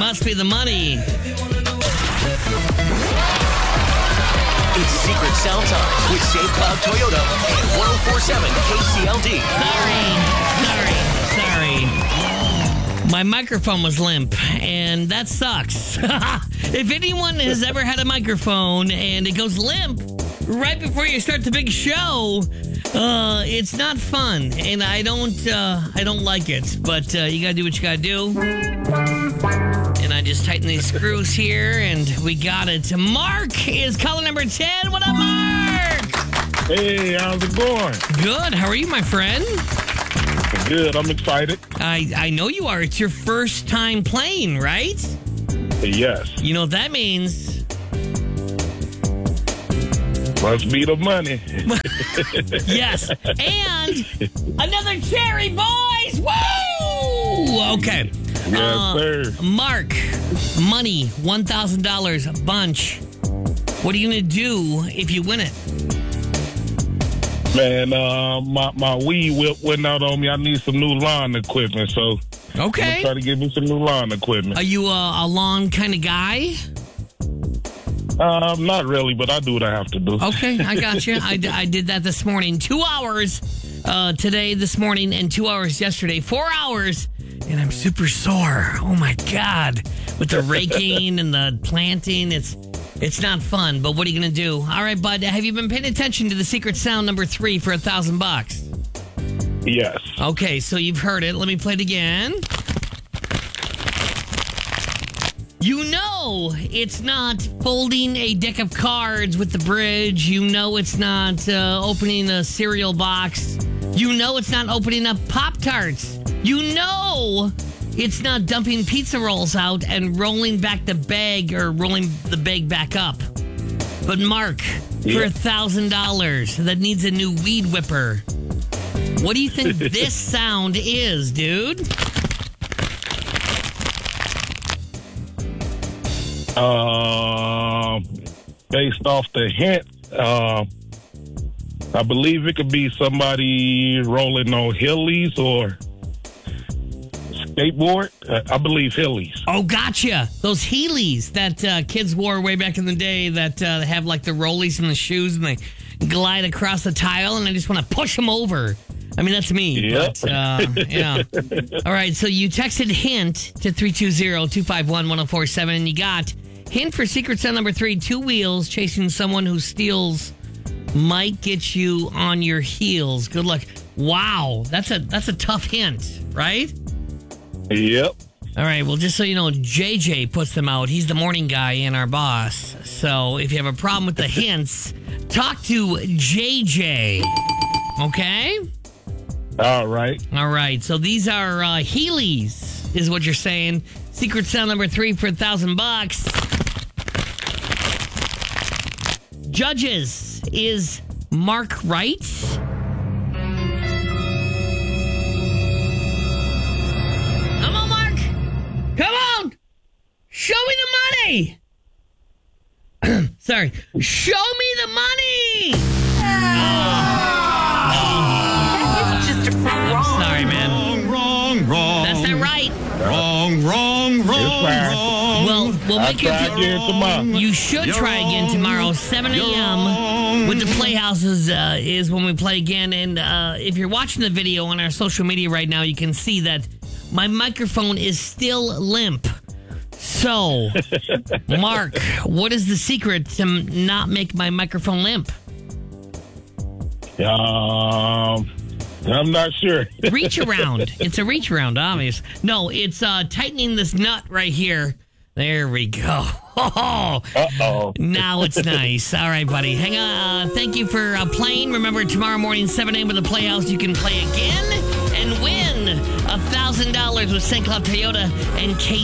Must be the money. It's Secret Sound Time with St. Cloud Toyota and 104.7 KCLD. Sorry. My microphone was limp, and that sucks. If anyone has ever had a microphone and it goes limp right before you start the big show, it's not fun, and I don't like it. But you gotta do what you gotta do. And I just tighten these screws here, and we got it. Mark is caller number 10. What up, Mark? Hey, how's it going? Good. How are you, my friend? Good. I'm excited. I know you are. It's your first time playing, right? Yes. You know what that means? Must be the money. Yes. And another cherry, boys! Woo! Okay. Yes, sir. Mark, money, $1,000, a bunch. What are you going to do if you win it? Man, my weed whip went out on me. I need some new lawn equipment, so I'm gonna try to get me some new lawn equipment. Are you a lawn kind of guy? Not really, but I do what I have to do. Okay, I got you. I did that this morning. 2 hours today, this morning, and 2 hours yesterday. 4 hours, and I'm super sore. Oh, my God. With the raking and the planting, it's not fun, but what are you going to do? All right, bud, have you been paying attention to the secret sound number 3 for $1,000? Yes. Okay, so you've heard it. Let me play it again. You know it's not folding a deck of cards with the bridge. You know it's not opening a cereal box. You know it's not opening up Pop-Tarts. You know it's not dumping pizza rolls out and rolling back the bag or rolling the bag back up. But Mark, for $1,000 that needs a new weed whipper, what do you think this sound is, dude? Based off the hint, I believe it could be somebody rolling on hillies or skateboard. I believe hillies. Oh, gotcha. Those Heelys that kids wore way back in the day that have like the rollies in the shoes and they glide across the tile, and I just want to push them over. I mean, that's me. Yep. But, yeah. All right, so you texted HINT to 320-251-1047, and you got hint for secret sound number 3, 2 wheels, chasing someone who steals might get you on your heels. Good luck. Wow, that's a tough hint, right? Yep. All right, well, just so you know, JJ puts them out. He's the morning guy and our boss. So if you have a problem with the hints, talk to JJ. Okay? All right. All right, so these are Heelys, is what you're saying. Secret sound number 3 for $1,000. Judges, is Mark right? Come on, Mark. Come on. Show me the money. Sorry. Show me the money. I'm sorry, man. Wrong. That's not right. Wrong. Well, we'll make I'll try again tomorrow. You should try again tomorrow, 7 a.m. with the Playhouses is when we play again. And if you're watching the video on our social media right now, you can see that my microphone is still limp. So, Mark, what is the secret to not make my microphone limp? I'm not sure. Reach around. It's a reach around, obvious. No, it's tightening this nut right here. There we go. Uh-oh. Now it's nice. All right, buddy. Hang on. Thank you for playing. Remember, tomorrow morning, 7 a.m. with the Playhouse, you can play again and win $1,000 with St. Cloud Toyota and